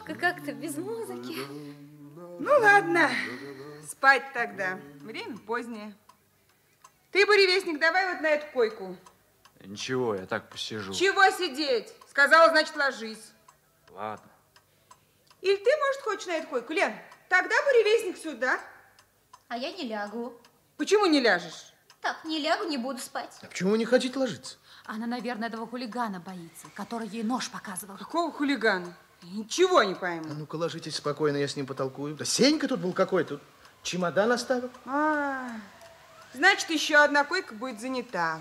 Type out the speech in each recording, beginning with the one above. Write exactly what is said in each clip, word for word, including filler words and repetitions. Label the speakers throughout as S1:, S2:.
S1: Музыка как-то без музыки.
S2: Ну, ладно, спать тогда. Время позднее. Ты, буревестник, давай вот на эту койку.
S3: Ничего, я так посижу.
S2: Чего сидеть? Сказала, значит, ложись.
S3: Ладно.
S2: Или ты, может, хочешь на эту койку, Лен? Тогда буревестник сюда.
S1: А я не лягу.
S2: Почему не ляжешь?
S1: Так, не лягу, не буду спать.
S4: А почему вы не хотите ложиться?
S5: Она, наверное, этого хулигана боится, который ей нож показывал.
S2: Какого хулигана? Ничего не пойму.
S4: А ну-ка ложитесь спокойно, я с ним потолкую. Да Сенька тут был какой-то, тут чемодан оставил.
S2: А, значит, еще одна койка будет занята.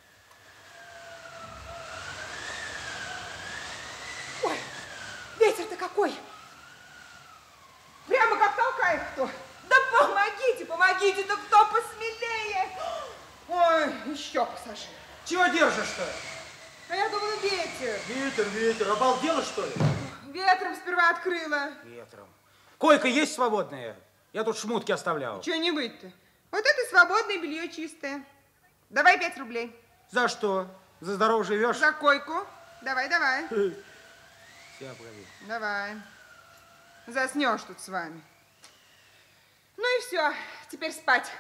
S2: Ой, ветер-то какой! Прямо как толкает кто. Да помогите, помогите, да кто посмелее. Ой, еще пассажир.
S6: Чего держишь-то?
S2: А я думала, ветер.
S6: Ветер, ветер. Обалдела, что ли?
S2: Ветром сперва открыла.
S6: Ветром. Койка есть свободная? Я тут шмутки оставлял.
S2: Чего не быть-то? Вот это свободное белье чистое. Давай пять рублей.
S6: За что? За здорово живешь?
S2: За койку. Давай, давай.
S6: Сейчас, погоди.
S2: Давай. Заснешь тут с вами. Ну и все. Теперь спать.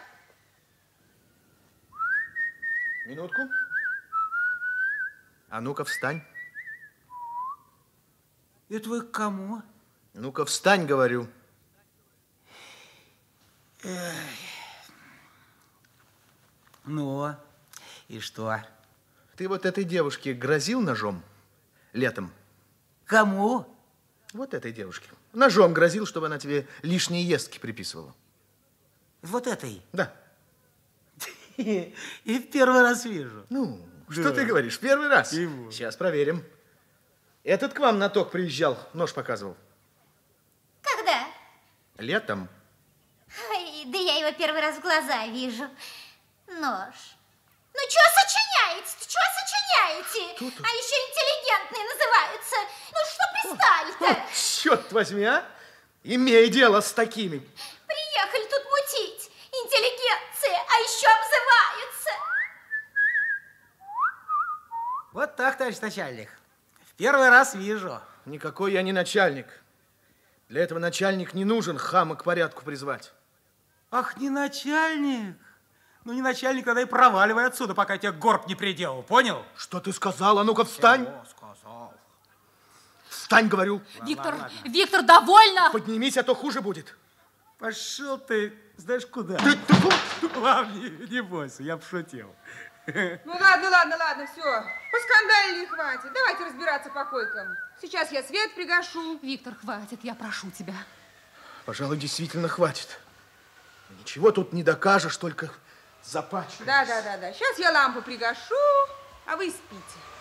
S4: Минутку. А ну-ка встань.
S6: Это вы к кому?
S4: Ну-ка встань, говорю.
S6: Эх. Ну, и что?
S4: Ты вот этой девушке грозил ножом летом?
S6: Кому?
S4: Вот этой девушке. Ножом грозил, чтобы она тебе лишние ездки приписывала.
S6: Вот этой?
S4: Да.
S6: И в первый раз вижу.
S4: Ну,
S6: да.
S4: Что ты говоришь, первый раз?
S6: Ему.
S4: Сейчас проверим. Этот к вам на ток приезжал, нож показывал.
S1: Когда?
S4: Летом.
S1: Ай, да я его первый раз в глаза вижу. Нож. Ну, что сочиняете-то? Что сочиняете?
S4: Тут...
S1: А еще интеллигентные называются. Ну, что пристали-то?
S4: О, черт возьми, а? Имей дело с такими.
S1: Приехали тут мутить. Интеллигенция, а еще обзываются.
S6: Вот так, товарищ начальник. В первый раз вижу.
S4: Никакой я не начальник. Для этого начальник не нужен хама к порядку призвать.
S6: Ах, не начальник. Ну, не начальник, тогда и проваливай отсюда, пока тебя горб не приделал, понял?
S4: Что ты сказал? А ну-ка встань.
S6: Чего сказал?
S4: Встань, говорю.
S5: Виктор,
S6: ладно, ладно.
S5: Виктор, довольно!
S4: Поднимись, а то хуже будет.
S6: Пошел ты, знаешь, куда?
S4: Ты, ты,
S6: Ладно, не, не бойся, я пошутил.
S2: Ну ладно, ладно, ладно, все. Поскандалили, хватит. Давайте разбираться по койкам. Сейчас я свет пригашу.
S5: Виктор, хватит, я прошу тебя.
S4: Пожалуй, действительно хватит. Ничего тут не докажешь, только запачкаешь.
S2: Да, да, да, да. Сейчас я лампу пригашу, а вы спите.